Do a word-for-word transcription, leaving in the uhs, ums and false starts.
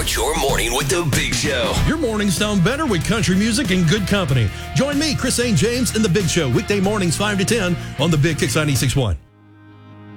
Start your morning with the Big Show. Your mornings sound better with country music and good company. Join me, Chris Saint James, in the Big Show, weekday mornings five to ten on the Big Kix ninety-six point one.